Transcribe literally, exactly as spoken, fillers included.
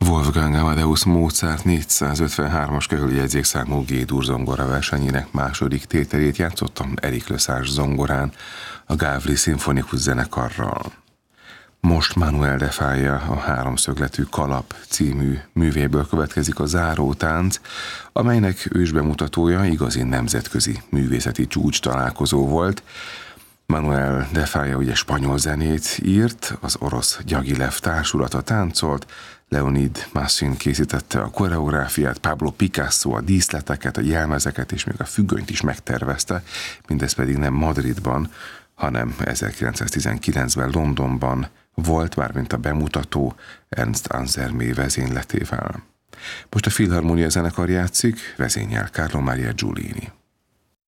Wolfgang Amadeus Mozart négyszázötvenhármas köhöljegyzékszámú G-dur zongora versenyének második tételét játszottam Erik Lesage zongorán, a Gavri Szimfonikus zenekarral. Most Manuel de Falla a háromszögletű Kalap című művéből következik a záró tánc, amelynek ősbemutatója igazi nemzetközi művészeti csúcs találkozó volt. Manuel de Falla ugye spanyol zenét írt, az orosz Gyagilev társulata táncolt, Leonid Massin készítette a koreográfiát, Pablo Picasso a díszleteket, a jelmezeket és még a függönyt is megtervezte, mindez pedig nem Madridban, hanem ezerkilencszáztizenkilencben Londonban volt, mármint a bemutató Ernst Ansermet vezényletével. Most a Filharmonia zenekar játszik, vezényel Carlo Maria Giulini.